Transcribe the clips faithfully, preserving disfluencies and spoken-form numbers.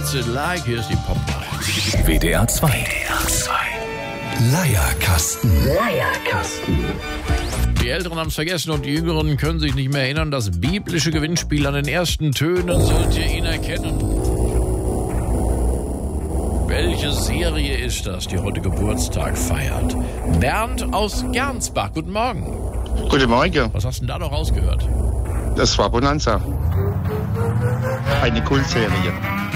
What's it like? Hier ist die Pop-Nacht. W D R zwei. W D R zwei. Leierkasten. Leierkasten. Die Älteren haben es vergessen und die Jüngeren können sich nicht mehr erinnern. Das biblische Gewinnspiel an den ersten Tönen sollt ihr ihn erkennen. Welche Serie ist das, die heute Geburtstag feiert? Bernd aus Gernsbach, guten Morgen. Guten Morgen. Was hast du denn da noch rausgehört? Das war Bonanza. Eine Kultserie.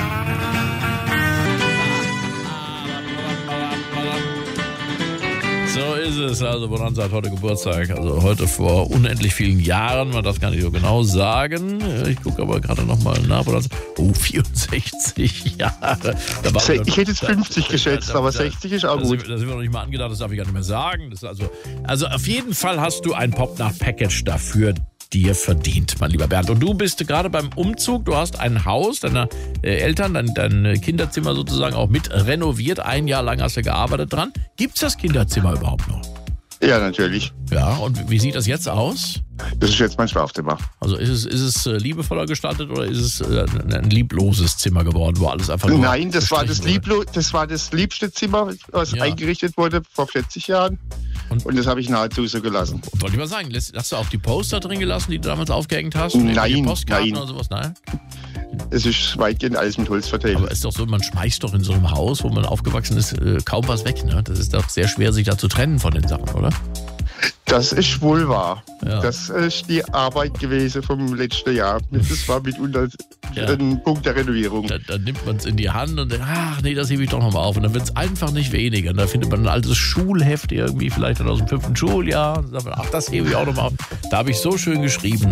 So ist es. Also Bonanza hat heute Geburtstag. Also heute vor unendlich vielen Jahren. Man darf gar nicht so genau sagen. Ich gucke aber gerade nochmal nach. Bonanza. Oh, vierundsechzig Jahre. Da war Se- ich hätte jetzt fünfzig da, geschätzt, da, da, aber da, sechzig ist auch da gut. Sind, da sind wir noch nicht mal angedacht. Das darf ich gar nicht mehr sagen. Das ist also, also auf jeden Fall hast du ein Pop-Nacht-Package dafür dir verdient, mein lieber Bernd. Und du bist gerade beim Umzug, du hast ein Haus, deine äh, Eltern, dein, dein Kinderzimmer sozusagen auch mit renoviert. Ein Jahr lang hast du gearbeitet dran. Gibt's das Kinderzimmer überhaupt noch? Ja, natürlich. Ja, und wie sieht das jetzt aus? Das ist jetzt mein Schlafzimmer. Also ist es, ist es äh, liebevoller gestaltet oder ist es äh, ein liebloses Zimmer geworden, wo alles einfach nur Nein, das war das, gestrichen wurde? Lieblo- das war das liebste Zimmer, was Ja. eingerichtet wurde vor vierzig Jahren. Und- Und, das habe ich nahezu so gelassen. Wollte ich mal sagen, lässt- hast du auch die Poster drin gelassen, die du damals aufgehängt hast? Nein, Irgendwelche Postkarten nein. oder sowas? Nein. Es ist weitgehend alles mit Holz verteilt. Aber ist doch so, man schmeißt doch in so einem Haus, wo man aufgewachsen ist, äh, kaum was weg. Ne? Das ist doch sehr schwer, sich da zu trennen von den Sachen, oder? Das ist wohl wahr. Ja. Das ist die Arbeit gewesen vom letzten Jahr. Das war mitunter Ja. ein Punkt der Renovierung. Dann, dann nimmt man es in die Hand und denkt, ach nee, das hebe ich doch nochmal auf. Und dann wird es einfach nicht weniger. Und da findet man ein altes Schulheft irgendwie, vielleicht aus dem fünften Schuljahr. Und dann sagt man, ach, das hebe ich auch nochmal auf. Da habe ich so schön geschrieben.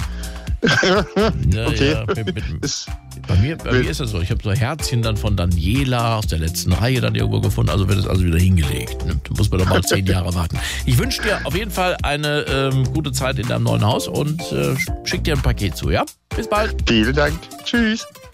Ja, Okay. ja, mit, mit, Es- bei mir, bei mir ist das so. Ich habe so Herzchen dann von Daniela aus der letzten Reihe dann irgendwo gefunden. Also wird es also wieder hingelegt. Ne? Da muss man doch mal zehn Jahre warten. Ich wünsche dir auf jeden Fall eine ähm, gute Zeit in deinem neuen Haus und äh, schick dir ein Paket zu, ja? Bis bald. Vielen Dank. Tschüss.